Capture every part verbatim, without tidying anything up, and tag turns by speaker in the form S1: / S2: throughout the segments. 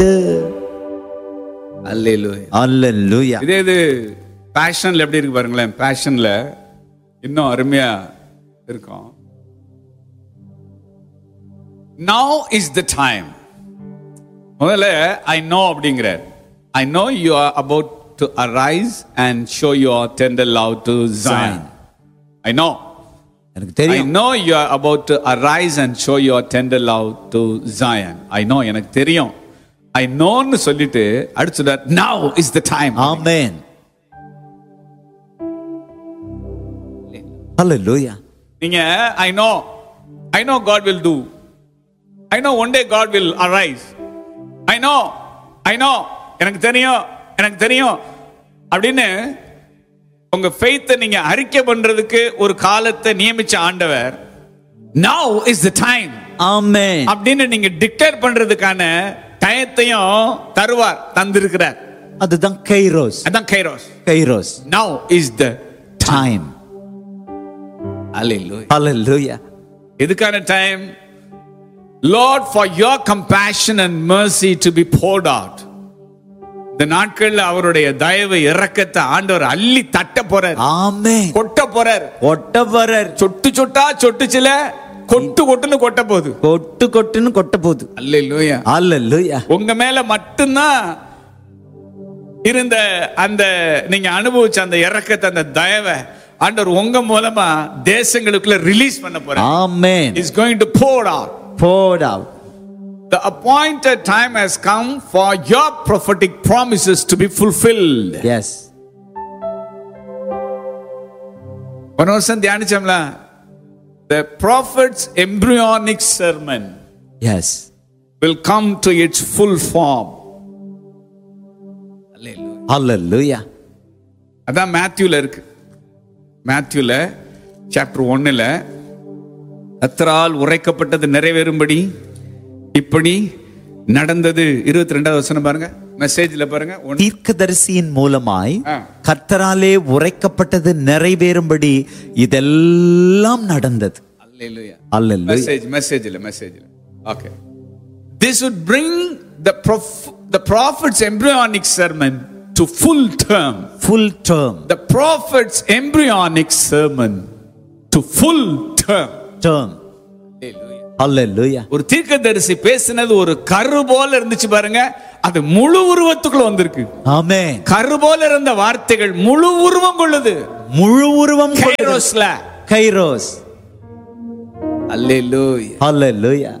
S1: அல்லேலூயா.
S2: அல்லேலூயா.
S1: இதே இது பேஷன்ல எப்படி இருக்கு பாருங்களேன். பேஷன்ல இன்னும் அருமையா இருக்கும். Now is the time. முதல்ல I know அப்படிங்கிறார். I know you are about to arise and show your tender love to Zion. I know.
S2: எனக்கு
S1: I
S2: தெரியும்.
S1: know you are about to arise and show your tender love to Zion. I know, எனக்கு தெரியும். I know ன்னு சொல்லிட்டு அடுத்து now is the time.
S2: ஆமென். அல்லேலூயா.
S1: நீங்க I know I know God will do. I know one day God will arise. I know I know எனக்கு தெரியும் எனக்கு தெரியும் அப்படின்னு உங்க ஃபெய்த்தை நீங்க அறிக்கை பண்றதுக்கு ஒரு காலத்தை நியமிச்ச ஆண்டவர் now is the time
S2: ஆமென்.
S1: அப்படின்னு நீங்க டிக்ளேர் பண்றதுக்கான டயத்தையும் தருவார், தந்திருக்கிறார்.
S2: அதுதான் கைரோஸ்.
S1: அதான் kairos.
S2: Kairos.
S1: now is the
S2: time.
S1: Hallelujah.
S2: Hallelujah.
S1: எதுக்கான time? Lord, for your compassion and mercy to be poured out. இந்த நாட்கள்ல அவருடைய தயவு இரக்கத்தை ஆண்டவர் அள்ளி தட்ட போறார்.
S2: ஆமென்.
S1: கொட்ட போறார்.
S2: கொட்டவரர்.
S1: சொட்டு சொட்டா சொட்டுச்சுல கொட்டு கொட்டுன்னு கொட்ட போகுது.
S2: கொட்டு கொட்டுன்னு கொட்ட போகுது.
S1: அல்லேலூயா.
S2: அல்லேலூயா.
S1: உங்க மேல மட்டும்தான் இருந்த அந்த நீங்க அனுபவிச்ச அந்த இரக்கத்தை, அந்த தயவை ஆண்டவர் உங்க மூலமா தேசங்களுக்குள்ள ரிலீஸ் பண்ண போறார்.
S2: ஆமென்.
S1: Is going to pour out.
S2: Poured out.
S1: The appointed time has come for your prophetic promises to be fulfilled.
S2: Yes.
S1: ஒரு வருஷம் தியானிச்சோம்ல, the prophet's embryonic sermon
S2: Yes.
S1: will come to its full form. Hallelujah.
S2: Hallelujah.
S1: அதான் மேத்யூல இருக்கு. மேத்யூல chapter ஒன்னுல கர்த்தரால் உரைக்கப்பட்டது நிறைவேறும்படி இப்படி நடந்தது. இருபத்தி ரெண்டாவது வசனம் பாருங்க, மெசேஜ்ல பாருங்க.
S2: தீர்க்கதரிசியின் மூலமாய்
S1: ஆ.
S2: கர்த்தராலே உரைக்கப்பட்டது நிறைவேறும்படி இதெல்லாம் நடந்தது.
S1: அல்லேலூயா.
S2: அல்லேலூயா.
S1: மெசேஜ் மெசேஜ்ல மெசேஜ்ல okay. This would bring the prof, the prophet's embryonic sermon to full term.
S2: Full term.
S1: The prophet's embryonic sermon to full term.
S2: Term. Hallelujah.
S1: ஒரு தீர்க்கதரிசி பேசினது ஒரு கரு போல இருந்துச்சு பாருங்க, அது முழு உருவத்துக்குள்ள வந்திருக்கு.
S2: ஆமென்.
S1: கரு போல இருந்த வார்த்தைகள் முழு உருவம் கொள்ளுது.
S2: முழு உருவம்
S1: கைரோஸ்ல.
S2: கைரோஸ்.
S1: அல்லேலூயா.
S2: Hallelujah.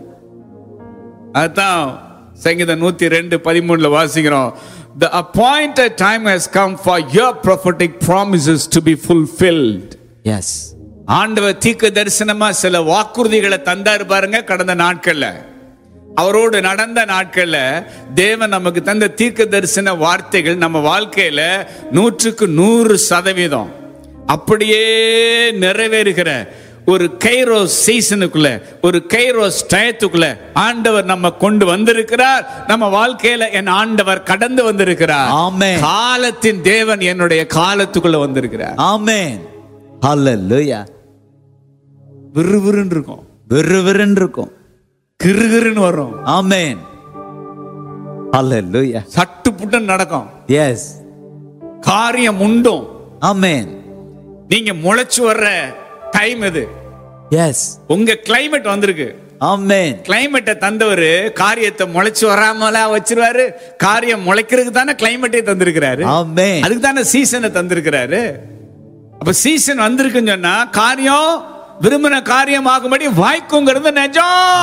S1: அதான் சங்கீதம் நூத்தி ரெண்டு பதிமூணுல வாசிக்கிறோம். The appointed time has come for your prophetic promises to be fulfilled.
S2: Yes.
S1: ஆண்டவர் தீர்க்க தரிசனமா சில வாக்குறுதிகளை தந்தாரு பாருங்க. கடந்த நாட்கள்ல அவரோடு நடந்த நாட்கள்ல தேவன் நமக்கு தந்த தீர்க்க தரிசன வார்த்தைகள் நம்ம வாழ்க்கையில நூற்றுக்கு நூறு சதவீதம் அப்படியே நிறைவேறுகிற ஒரு கைரோஸ் சீசனுக்குள்ள, ஒரு கைரோஸ் டயத்துக்குள்ள ஆண்டவர் நம்ம கொண்டு வந்திருக்கிறார். நம்ம வாழ்க்கையில என் ஆண்டவர் கடந்து வந்திருக்கிறார்.
S2: ஆமென்.
S1: காலத்தின் தேவன் என்னுடைய காலத்துக்குள்ள வந்திருக்கிறார்.
S2: ஆமென். Hallelujah.
S1: விறுவிறுன்னு இருக்கும்,
S2: விறுவிறுன்னு இருக்கும்,
S1: கிறுகிறுன்னு வரும்.
S2: ஆமென். Hallelujah.
S1: சட்டு புட்டன் நடக்கும்.
S2: Yes.
S1: காரியம் உண்டும்.
S2: ஆமென்.
S1: நீங்க முளைச்சு வர்ற டைம் இது.
S2: Yes.
S1: உங்க கிளைமேட் வந்திருக்கு.
S2: ஆமென்.
S1: கிளைமேட்டை தந்தவரு காரியத்தை முளைச்சு வராமலா வச்சிருவாரு. காரியம் முளைக்கிறதுக்கு தானே கிளைமேட்டை தந்திருக்கிறாரு.
S2: ஆமென்.
S1: அதுக்கு தானே சீசனை தந்திருக்கிறாரு. அப்ப சீசன் வந்திருக்குன்னு சொன்னா காரியம் விரும்பின காரியம் ஆகும்படி வாய்க்குங்கிறது நிஜம்.